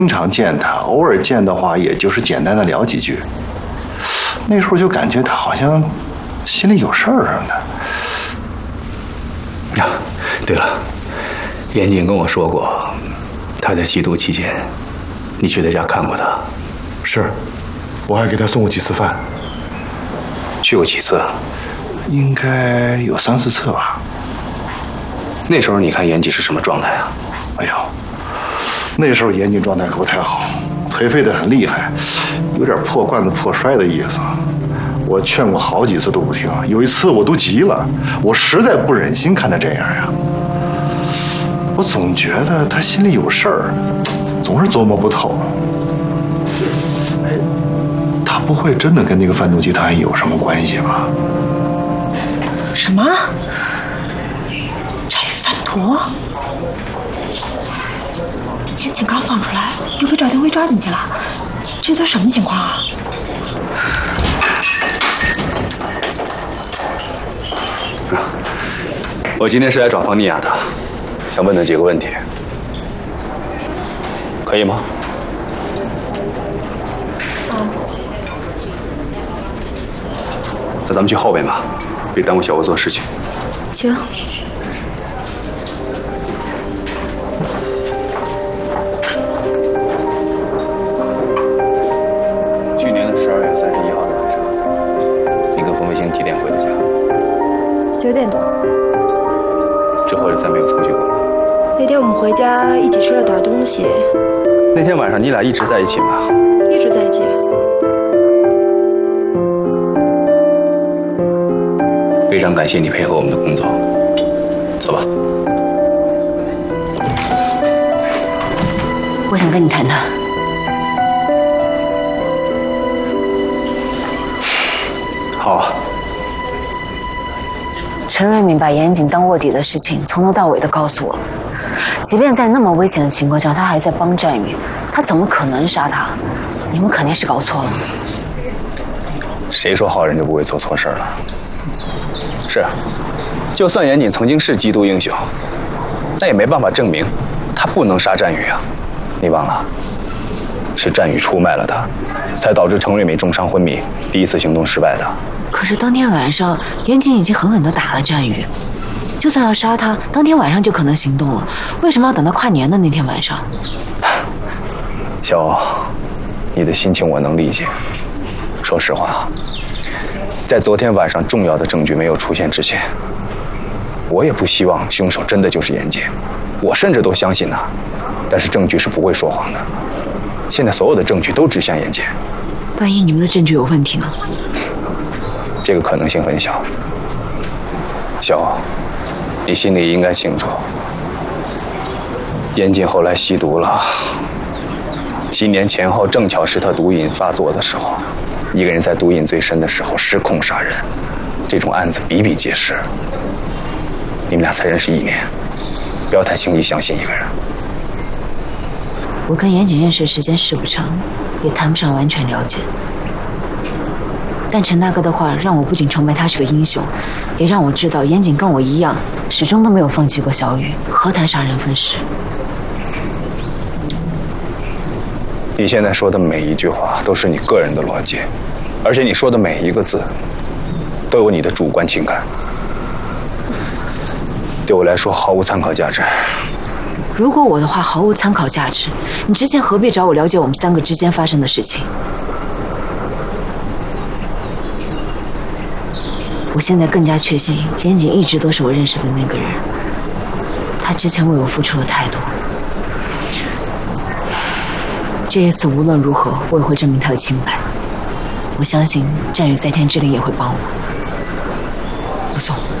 经常见他，偶尔见的话，也就是简单的聊几句。那时候就感觉他好像心里有事儿似的。 啊，对了，严谨跟我说过，他在吸毒期间，你去他家看过他。 是，我还给他送过几次饭。 去过几次？ 应该有3、4次吧。 那时候你看严谨是什么状态啊？ 哎呦，那时候严谨状态可不太好，颓废得很厉害，有点破罐子破摔的意思。我劝过好几次都不听，有一次我都急了，我实在不忍心看他这样呀。我总觉得他心里有事儿，总是琢磨不透。哎，他不会真的跟那个贩毒集团有什么关系吧？ 什么？这贩毒？严谨刚放出来，又被赵天威抓进去了，这都什么情况啊？ 我今天是来找方妮雅的，想问她几个问题，可以吗？那咱们去后边吧，别耽误小欧做事情。 行。 去年的12月31号的晚上，你跟冯卫星几点回的家 9点多。 之后就再没有出去过吗？ 那天我们回家一起吃了点东西。 那天晚上你俩一直在一起吗？ 一直在一起。 非常感谢你配合我们的工作，走吧。 我想跟你谈谈。 好啊。 陈瑞敏把严谨当卧底的事情从头到尾的告诉我，即便在那么危险的情况下，他还在帮战宇，他怎么可能杀他？你们肯定是搞错了。 谁说好人就不会做错事了？是，就算严谨曾经是缉毒英雄，那也没办法证明他不能杀战宇啊！你忘了，是战宇出卖了他，才导致陈瑞敏重伤昏迷，第一次行动失败的。 可是当天晚上，严谨已经狠狠地打了战宇，就算要杀他，当天晚上就可能行动了，为什么要等到跨年的那天晚上？ 小欧，你的心情我能理解。说实话，在昨天晚上重要的证据没有出现之前，我也不希望凶手真的就是严谨，我甚至都相信他。但是证据是不会说谎的，现在所有的证据都指向严谨。 万一你们的证据有问题呢？ 这个可能性很小。小欧，你心里应该清楚，严谨后来吸毒了，新年前后正巧是他毒瘾发作的时候，一个人在毒瘾最深的时候失控杀人，这种案子比比皆是。你们俩才认识1年，不要太轻易相信一个人。 我跟严谨认识的时间是不长，也谈不上完全了解。但陈大哥的话让我不仅崇拜他是个英雄，也让我知道严谨跟我一样，始终都没有放弃过小雨，何谈杀人分尸？ 你现在说的每一句话都是你个人的逻辑，而且你说的每一个字都有你的主观情感，对我来说毫无参考价值。 如果我的话毫无参考价值，你之前何必找我了解我们3个之间发生的事情？我现在更加确信，严谨一直都是我认识的那个人。他之前为我付出了太多，这一次无论如何，我也会证明他的清白。我相信战宇在天之灵也会帮我。不送。